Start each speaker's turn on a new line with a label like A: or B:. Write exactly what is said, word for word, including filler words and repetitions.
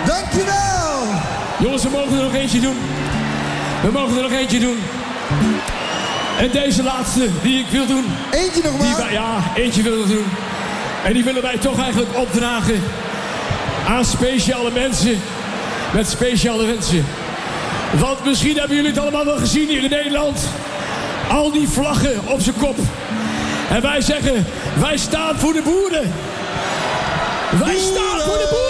A: Dankjewel.
B: Jongens, we mogen er nog eentje doen. We mogen er nog eentje doen. En deze laatste die ik wil doen.
A: Eentje nog maar?
B: Die wij, ja, eentje willen we doen. En die willen wij toch eigenlijk opdragen aan speciale mensen met speciale wensen. Want misschien hebben jullie het allemaal wel gezien hier in Nederland. Al die vlaggen op zijn kop. En wij zeggen, wij staan voor de boeren. Wij
A: boeren.
B: staan voor de boeren.